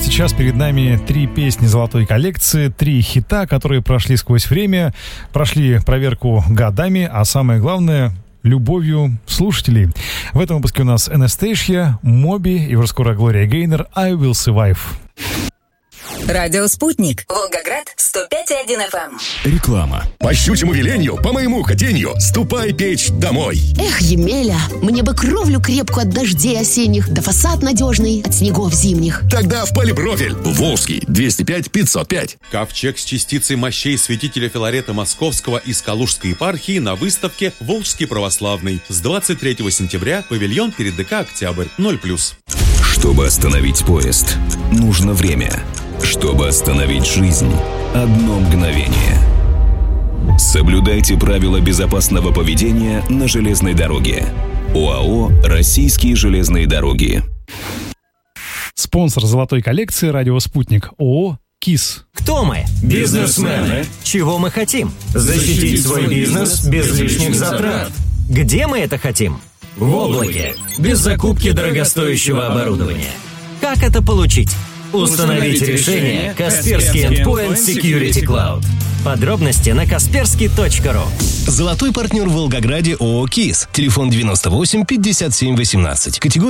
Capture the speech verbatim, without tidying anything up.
вот сейчас перед нами три песни золотой коллекции, три хита, которые прошли сквозь время, прошли проверку годами, а самое главное — любовью слушателей. В этом выпуске у нас Анастейшия, Моби и уже скоро Глория Гейнор «I Will Survive». Радио «Спутник». Волгоград, сто пять и один эф эм. Реклама. По щучьему велению, по моему хотению, ступай печь домой. Эх, Емеля, мне бы кровлю крепкую от дождей осенних, да фасад надежный от снегов зимних. Тогда в полипрофиль. Волжский, двести пять пятьсот пять. Ковчег с частицей мощей святителя Филарета Московского из Калужской епархии на выставке «Волжский православный». С двадцать третьего сентября, павильон перед ДК «Октябрь», ноль плюс. Чтобы остановить поезд, нужно время. Чтобы остановить жизнь, одно мгновение. Соблюдайте правила безопасного поведения на железной дороге. ОАО «Российские железные дороги». Спонсор золотой коллекции «Радио Спутник» ООО «КИС». Кто мы? Бизнесмены. Чего мы хотим? Защитить свой бизнес без лишних затрат. Где мы это хотим? В облаке. Без закупки дорогостоящего оборудования. Как это получить? Установить решение Kaspersky Endpoint Security Cloud. Подробности на касперский точка ру. Золотой партнер в Волгограде ООО «КИС». Телефон девяносто восемь пятьдесят семь восемнадцать. Категория